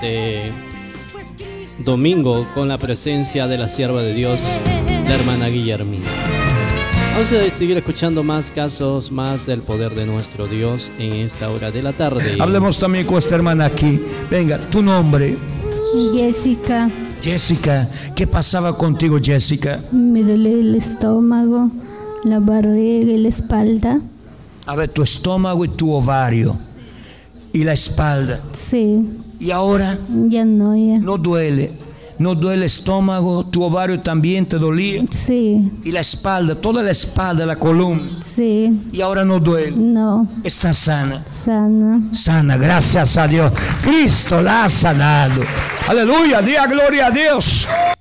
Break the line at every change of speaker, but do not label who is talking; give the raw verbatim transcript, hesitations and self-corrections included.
este domingo con la presencia de la sierva de Dios, la hermana Guillermina. Vamos a seguir escuchando más casos, más del poder de nuestro Dios en esta hora de la tarde.
Hablemos también con esta hermana aquí. Venga, tu nombre.
Jessica.
Jessica, ¿qué pasaba contigo, Jessica?
Me duele el estómago, la barriga y la espalda.
A ver, tu estómago y tu ovario y la espalda.
Sí.
¿Y ahora?
Ya no, ya.
No duele. No duele el estómago, tu ovario también te dolía.
Sí.
Y la espalda, toda la espalda, la columna.
Sí.
Y ahora no duele.
No.
Está sana.
Sana.
Sana, gracias a Dios. Cristo la ha sanado. Aleluya, diga gloria a Dios.